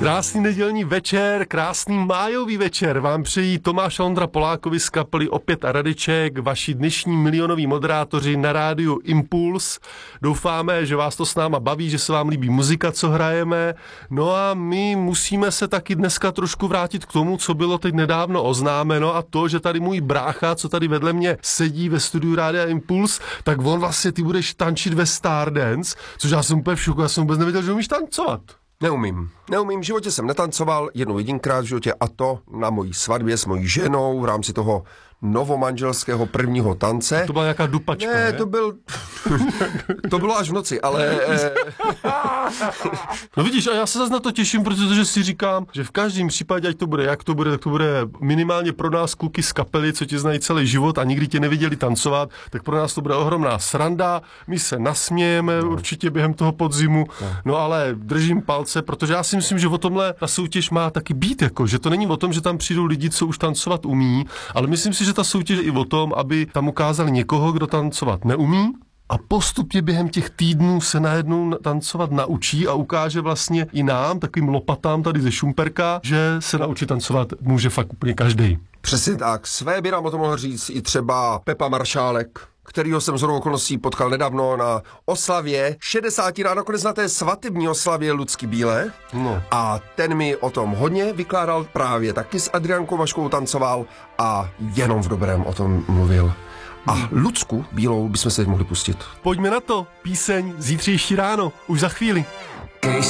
Krásný nedělní večer, krásný májový večer vám přejí Tomáš a Ondra Polákovi z kapely Opět a Radeček, vaši dnešní milionoví moderátoři na rádiu Impuls. Doufáme, že vás to s náma baví, že se vám líbí muzika, co hrajeme. No a my musíme se taky dneska trošku vrátit k tomu, co bylo teď nedávno oznámeno, a to, že tady můj brácha, co tady vedle mě sedí ve studiu Rádia Impuls, tak on vlastně ty budeš tančit ve Stardance, což já jsem úplně v šoku, já jsem vůbec nevěděl, že umíš tancovat. Neumím, v životě jsem netancoval, jednou jedinkrát v životě, a to na mojí svatbě s mojí ženou v rámci toho novomanželského prvního tance. To byla nějaká dupačka, ne? To bylo až v noci, ale... No vidíš, a já se zase na to těším, protože si říkám, že v každém případě, ať to bude, jak to bude, tak to bude minimálně pro nás kluky z kapely, co tě znají celý život a nikdy tě neviděli tancovat, tak pro nás to bude ohromná sranda, my se nasmějeme určitě během toho podzimu, no ale držím palce, protože já si myslím, že o tomhle ta soutěž má taky být, jako, že to není o tom, že tam přijdou lidi, co už tancovat umí, ale myslím si, že ta soutěž je i o tom, aby tam ukázali někoho, kdo tancovat neumí, a postupně během těch týdnů se najednou tancovat naučí a ukáže vlastně i nám, takovým lopatám tady ze Šumperka, že se naučit tancovat může fakt úplně každý. Přesně tak. Své by nám o tom mohl říct i třeba Pepa Maršálek, kterýho jsem shodou okolností potkal nedávno na oslavě 60. a nakonec na té svatební oslavě Lucky Bílé. No. A ten mi o tom hodně vykládal, právě taky s Adriánkou Vaškou tancoval a jenom v dobrém o tom mluvil. A Lucku Bílou bychom se teď mohli pustit. Pojďme na to, píseň Zítřejší ráno, už za chvíli. Když